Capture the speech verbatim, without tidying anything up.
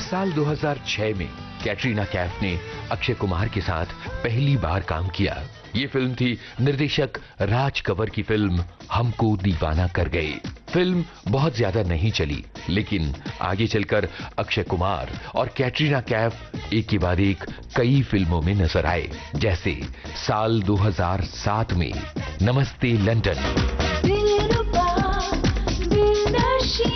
साल दो हज़ार छह में कैटरीना कैफ ने अक्षय कुमार के साथ पहली बार काम किया। ये फिल्म थी निर्देशक राज कंवर की फिल्म हमको दीवाना कर गए। फिल्म बहुत ज्यादा नहीं चली, लेकिन आगे चलकर अक्षय कुमार और कैटरीना कैफ एक के बाद एक कई फिल्मों में नजर आए, जैसे साल दो हज़ार सात में नमस्ते लंदन,